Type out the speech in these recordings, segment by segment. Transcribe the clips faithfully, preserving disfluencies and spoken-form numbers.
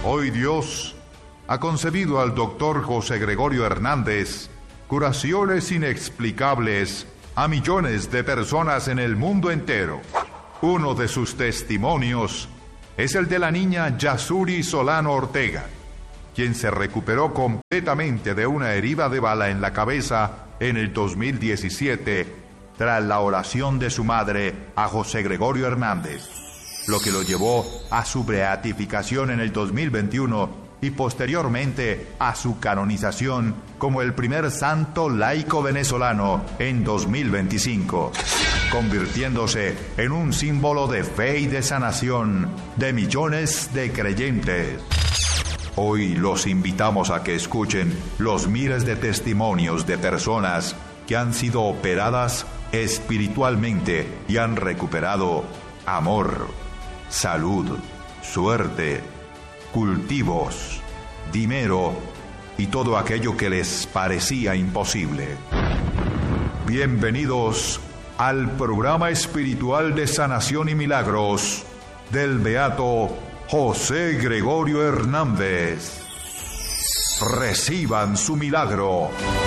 Hoy Dios ha concedido al doctor José Gregorio Hernández curaciones inexplicables a millones de personas en el mundo entero. Uno de sus testimonios es el de la niña Yasuri Solano Ortega, quien se recuperó completamente de una herida de bala en la cabeza en el dos mil diecisiete tras la oración de su madre a José Gregorio Hernández, lo que lo llevó a su beatificación en el dos mil veintiuno y posteriormente a su canonización como el primer santo laico venezolano en dos mil veinticinco, convirtiéndose en un símbolo de fe y de sanación de millones de creyentes. Hoy los invitamos a que escuchen los miles de testimonios de personas que han sido operadas espiritualmente y han recuperado amor, salud, suerte, cultivos, dinero y todo aquello que les parecía imposible. Bienvenidos al programa espiritual de sanación y milagros del beato José Gregorio Hernández. Reciban su milagro.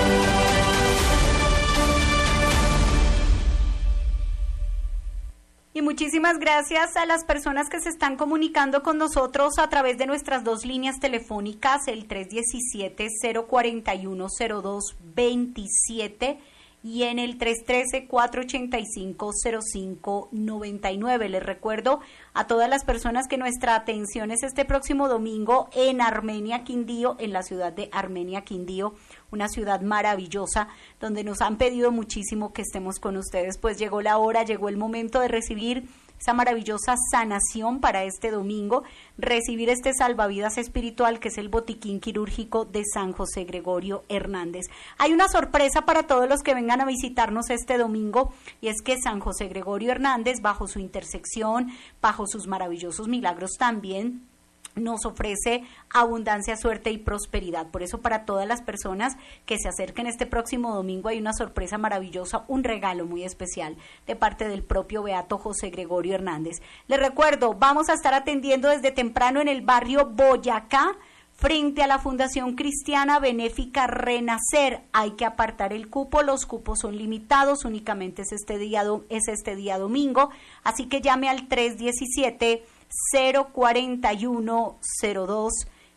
Y muchísimas gracias a las personas que se están comunicando con nosotros a través de nuestras dos líneas telefónicas, el tres uno siete, cero cuatro uno, cero dos dos siete y en el tres uno tres, cuatro ocho cinco, cero cinco nueve nueve. Les recuerdo a todas las personas que nuestra atención es este próximo domingo en Armenia, Quindío, en la ciudad de Armenia, Quindío, una ciudad maravillosa donde nos han pedido muchísimo que estemos con ustedes. Pues llegó la hora, llegó el momento de recibir esa maravillosa sanación para este domingo, recibir este salvavidas espiritual que es el botiquín quirúrgico de San José Gregorio Hernández. Hay una sorpresa para todos los que vengan a visitarnos este domingo y es que San José Gregorio Hernández, bajo su intersección, bajo sus maravillosos milagros también, nos ofrece abundancia, suerte y prosperidad. Por eso para todas las personas que se acerquen este próximo domingo hay una sorpresa maravillosa, un regalo muy especial de parte del propio beato José Gregorio Hernández. Les recuerdo, vamos a estar atendiendo desde temprano en el barrio Boyacá, frente a la Fundación Cristiana Benéfica Renacer. Hay que apartar el cupo, los cupos son limitados, únicamente es este día, es este día domingo, así que llame al tres uno siete, cero cuatro uno, cero dos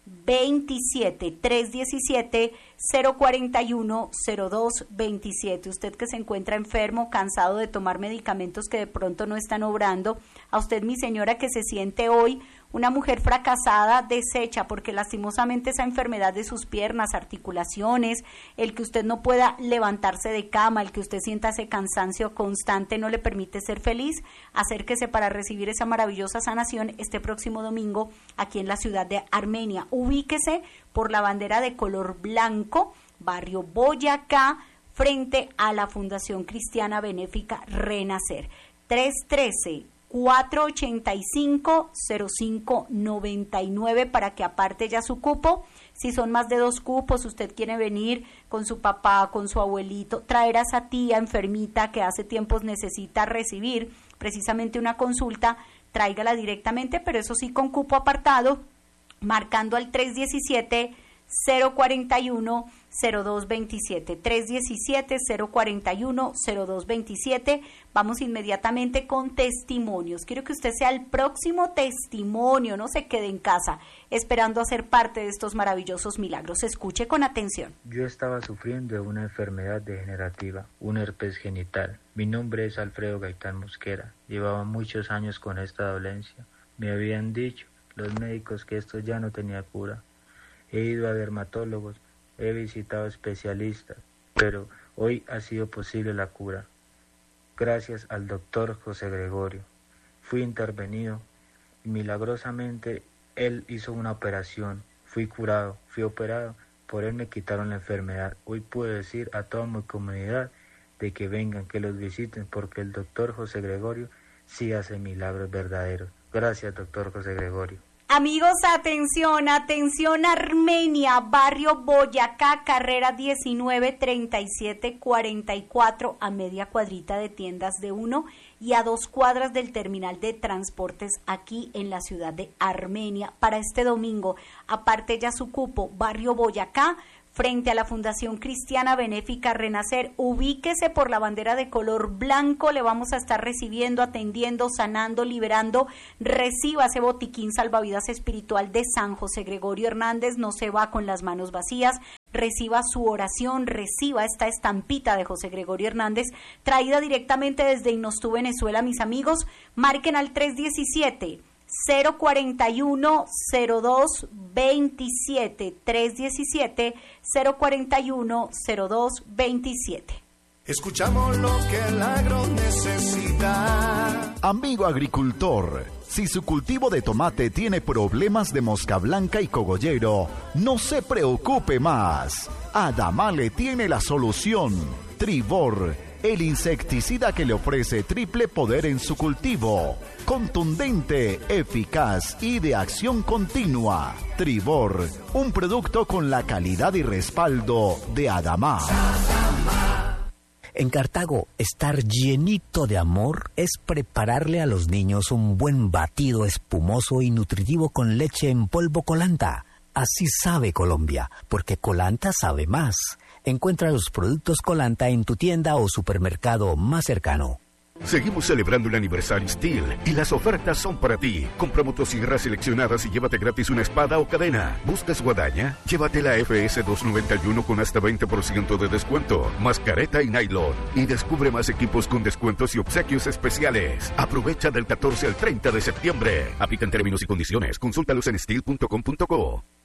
dos siete, tres uno siete, cero cuatro uno, cero dos dos siete. Usted que se encuentra enfermo, cansado de tomar medicamentos que de pronto no están obrando, a usted, mi señora, que se siente hoy una mujer fracasada, deshecha, porque lastimosamente esa enfermedad de sus piernas, articulaciones, el que usted no pueda levantarse de cama, el que usted sienta ese cansancio constante no le permite ser feliz, acérquese para recibir esa maravillosa sanación este próximo domingo aquí en la ciudad de Armenia. Ubíquese por la bandera de color blanco, barrio Boyacá, frente a la Fundación Cristiana Benéfica Renacer. tres uno tres, cuatro ocho cinco, cero cinco nueve nueve para que aparte ya su cupo. Si son más de dos cupos, usted quiere venir con su papá, con su abuelito, traer a esa tía enfermita que hace tiempos necesita recibir precisamente una consulta, tráigala directamente, pero eso sí con cupo apartado, marcando al tres uno siete, cero cuatro uno, cero dos dos siete, tres uno siete, cero cuatro uno, cero dos dos siete. Vamos inmediatamente con testimonios. Quiero que usted sea el próximo testimonio, no se quede en casa esperando a ser parte de estos maravillosos milagros. Escuche con atención. Yo estaba sufriendo de una enfermedad degenerativa, un herpes genital. Mi nombre es Alfredo Gaitán Mosquera. Llevaba muchos años con esta dolencia. Me habían dicho los médicos que esto ya no tenía cura. He ido a dermatólogos, he visitado especialistas, pero hoy ha sido posible la cura. Gracias al doctor José Gregorio. Fui intervenido y milagrosamente él hizo una operación. Fui curado, fui operado, por él me quitaron la enfermedad. Hoy puedo decir a toda mi comunidad de que vengan, que los visiten, porque el doctor José Gregorio sí hace milagros verdaderos. Gracias, doctor José Gregorio. Amigos, atención, atención, Armenia, barrio Boyacá, carrera diecinueve treinta y siete cuarenta y cuatro, a media cuadrita de tiendas de uno y a dos cuadras del terminal de transportes aquí en la ciudad de Armenia. Para este domingo, aparte ya su cupo, barrio Boyacá, frente a la Fundación Cristiana Benéfica Renacer. Ubíquese por la bandera de color blanco, le vamos a estar recibiendo, atendiendo, sanando, liberando. Reciba ese botiquín salvavidas espiritual de San José Gregorio Hernández, no se va con las manos vacías. Reciba su oración, reciba esta estampita de José Gregorio Hernández, traída directamente desde Inostú, Venezuela, mis amigos. Marquen al tres diecisiete, cero cuarenta y uno, cero dos veintisiete, tres diecisiete, cero cuarenta y uno, cero dos veintisiete. Escuchamos lo que el agro necesita. Amigo agricultor, si su cultivo de tomate tiene problemas de mosca blanca y cogollero, no se preocupe más. Adamale tiene la solución. Tribor, el insecticida que le ofrece triple poder en su cultivo. Contundente, eficaz y de acción continua. Tribor, un producto con la calidad y respaldo de Adama. En Cartago, estar llenito de amor es prepararle a los niños un buen batido espumoso y nutritivo con leche en polvo Colanta. Así sabe Colombia, porque Colanta sabe más. Encuentra los productos Colanta en tu tienda o supermercado más cercano. Seguimos celebrando el aniversario Steel y las ofertas son para ti. Compra motosierras seleccionadas y llévate gratis una espada o cadena. ¿Buscas guadaña? Llévate la F S doscientos noventa y uno con hasta veinte por ciento de descuento, más careta y nylon. Y descubre más equipos con descuentos y obsequios especiales. Aprovecha del catorce al treinta de septiembre. Aplican términos y condiciones. Consúltalos en steel punto com punto co.